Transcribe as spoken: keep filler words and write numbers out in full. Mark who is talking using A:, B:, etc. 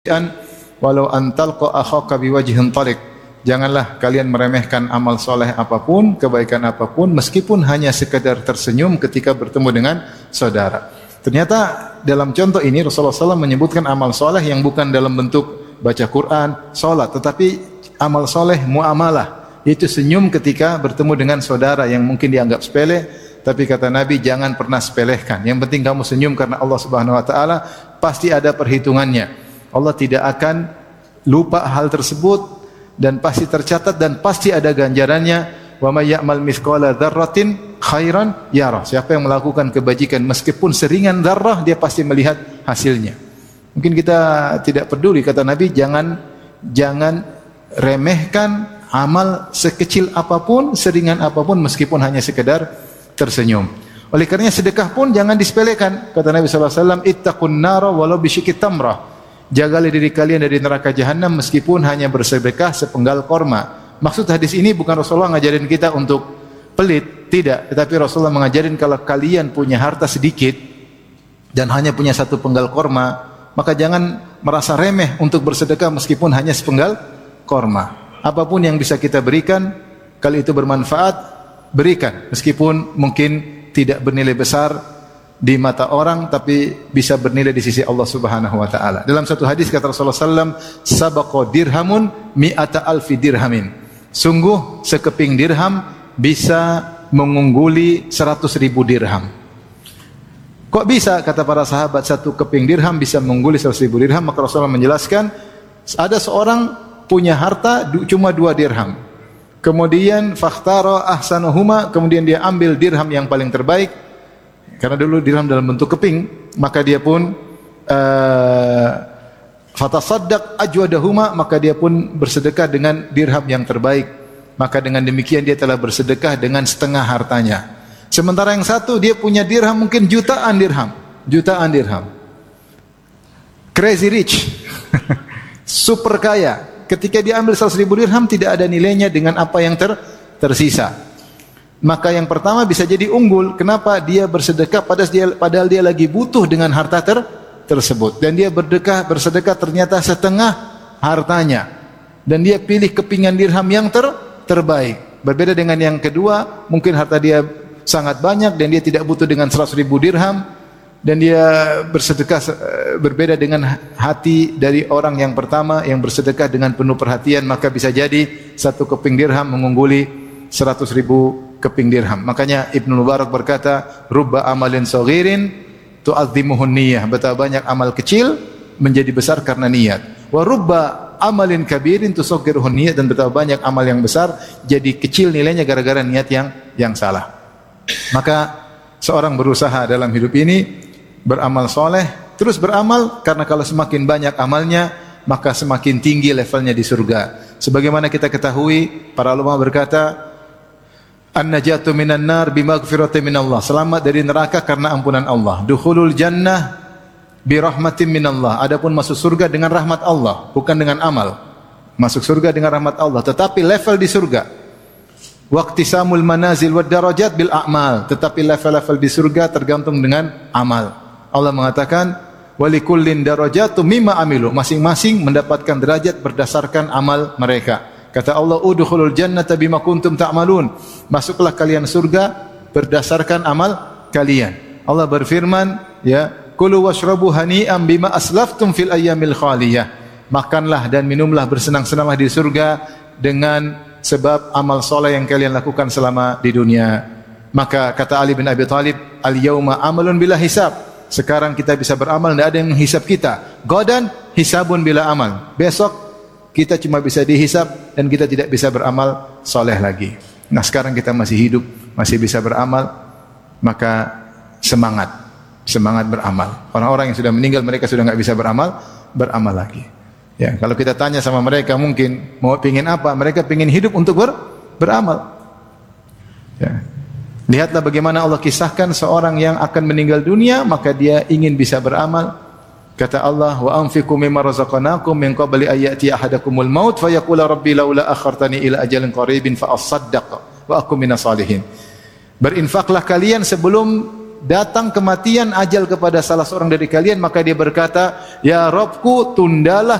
A: an walau antalqa akhaka biwajhin tariq. Janganlah kalian meremehkan amal soleh apapun, kebaikan apapun, meskipun hanya sekedar tersenyum ketika bertemu dengan saudara. Ternyata dalam contoh ini Rasulullah shallallahu alaihi wasallam menyebutkan amal soleh yang bukan dalam bentuk baca Quran, sholat, tetapi amal soleh muamalah, yaitu senyum ketika bertemu dengan saudara yang mungkin dianggap sepele, tapi kata Nabi jangan pernah sepelehkan. Yang penting kamu senyum karena Allah Subhanahu Wa Taala pasti ada perhitungannya. Allah tidak akan lupa hal tersebut dan pasti tercatat dan pasti ada ganjarannya. Wa may ya'mal mithqala dzarratin khairan yarah. Siapa yang melakukan kebajikan meskipun seringan dzarrah, dia pasti melihat hasilnya. Mungkin kita tidak peduli, kata Nabi, jangan jangan remehkan amal sekecil apapun, seringan apapun, meskipun hanya sekedar tersenyum. Oleh karenanya sedekah pun jangan disepelekan. Kata Nabi sallallahu alaihi wasallam, ittaqun nara walau bisyikki tamrah. Jagalah diri kalian dari neraka jahanam meskipun hanya bersedekah sepenggal korma. Maksud hadis ini bukan Rasulullah ngajarin kita untuk pelit, tidak. Tetapi Rasulullah mengajarin kalau kalian punya harta sedikit dan hanya punya satu penggal korma, maka jangan merasa remeh untuk bersedekah meskipun hanya sepenggal korma. Apapun yang bisa kita berikan, kalau itu bermanfaat, berikan. Meskipun mungkin tidak bernilai besar di mata orang, tapi bisa bernilai di sisi Allah Subhanahu Wa Taala. Dalam satu hadis kata Rasulullah sallallahu alaihi wasallam, sabaqa dirhamun mi'ata alfi dirhamin. Sungguh sekeping dirham bisa mengungguli seratus ribu dirham. Kok bisa, kata para sahabat, satu keping dirham bisa mengungguli seratus ribu dirham? Maka Rasulullah menjelaskan, ada seorang punya harta cuma dua dirham. Kemudian fakhtara ahsanuhuma, kemudian dia ambil dirham yang paling terbaik. Karena dulu dirham dalam bentuk keping, maka dia pun uh, fatasaddaq ajwadahuma, maka dia pun bersedekah dengan dirham yang terbaik. Maka dengan demikian dia telah bersedekah dengan setengah hartanya. Sementara yang satu dia punya dirham mungkin jutaan dirham, jutaan dirham. Crazy rich. Super kaya. Ketika dia ambil seratus ribu dirham tidak ada nilainya dengan apa yang ter tersisa. Maka yang pertama bisa jadi unggul. Kenapa? Dia bersedekah padahal dia, padahal dia lagi butuh dengan harta ter, tersebut. Dan dia berdekah, bersedekah ternyata setengah hartanya. Dan dia pilih kepingan dirham yang ter, terbaik. Berbeda dengan yang kedua, mungkin harta dia sangat banyak dan dia tidak butuh dengan seratus ribu dirham. Dan dia bersedekah berbeda dengan hati dari orang yang pertama yang bersedekah dengan penuh perhatian. Maka bisa jadi satu keping dirham mengungguli seratus ribu keping dirham. Makanya Ibnu Mubarak berkata, rubba amalin saghirin tu'azzimuhun niyah. Betapa banyak amal kecil menjadi besar karena niat. Wa rubba amalin kabirin tusaghiruhun niyah, dan betapa banyak amal yang besar jadi kecil nilainya gara-gara niat yang yang salah. Maka seorang berusaha dalam hidup ini beramal soleh, terus beramal, karena kalau semakin banyak amalnya maka semakin tinggi levelnya di surga. Sebagaimana kita ketahui, para ulama berkata, an-najatu minan nar bimaghfiratin minallah. Selamat dari neraka karena ampunan Allah. Dukhulul jannah birahmatin minallah. Adapun masuk surga dengan rahmat Allah, bukan dengan amal. Masuk surga dengan rahmat Allah, tetapi level di surga. Waqtisamul manazil wad darajat bil a'mal. Tetapi level-level di surga tergantung dengan amal. Allah mengatakan, walikullin darajatu mimma amilu. Masing-masing mendapatkan derajat berdasarkan amal mereka. Kata Allah, udkhulul jannata bima kuntum ta'malun. Masuklah kalian surga berdasarkan amal kalian. Allah berfirman, ya, kulu washrabu hani'an bima aslaftum fil ayyamil khaliyah. Makanlah dan minumlah bersenang-senanglah di surga dengan sebab amal soleh yang kalian lakukan selama di dunia. Maka kata Ali bin Abi Thalib, al-yauma amalun bila hisab. Sekarang kita bisa beramal, tidak ada yang menghisab kita. Godan hisabun bila amal. Besok kita cuma bisa dihisab dan kita tidak bisa beramal soleh lagi. Nah, sekarang kita masih hidup, masih bisa beramal, maka semangat, semangat beramal. Orang-orang yang sudah meninggal, mereka sudah enggak bisa beramal, beramal lagi. Ya, kalau kita tanya sama mereka mungkin mau pingin apa? Mereka pingin hidup untuk ber, beramal. Ya. Lihatlah bagaimana Allah kisahkan seorang yang akan meninggal dunia, maka dia ingin bisa beramal. Kata Allah, wa anfiqu mimma razaqnakum min qabli an ya'tiya ahadakumul maut fayaqula rabbi laula akhartani ila ajalin qaribin fa asaddaq wa akum minas salihin. Berinfaklah kalian sebelum datang kematian ajal kepada salah seorang dari kalian, maka dia berkata, ya Rabbku, tundalah